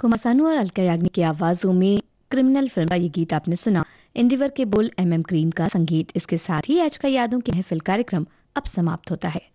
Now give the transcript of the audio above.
कुमार सानू और अलका याग्निक की आवाजों में क्रिमिनल फिल्म का ये गीत आपने सुना। इंदिवर के बोल, एमएम क्रीम का संगीत। इसके साथ ही आज का यादों की महफिल कार्यक्रम अब समाप्त होता है।